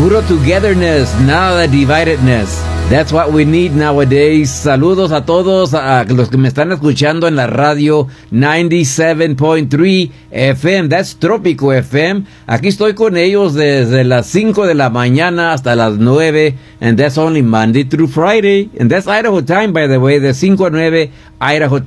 Puro togetherness, nada de dividedness. That's what we need nowadays. Saludos a todos, a los que me están escuchando en la radio 97.3 FM. That's Trópico FM. Aquí estoy con ellos desde las 5 de la mañana hasta las 9. And that's only Monday through Friday. And that's Idaho time, by the way, de 5 a 9, Idaho